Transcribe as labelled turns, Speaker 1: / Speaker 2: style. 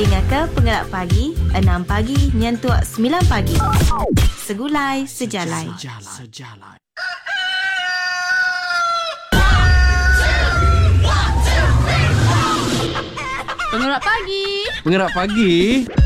Speaker 1: ingatkan pengerak pagi 6 pagi nyentuh 9 pagi. Segulai sejalai.
Speaker 2: Pengerak pagi.
Speaker 3: Pengerak pagi.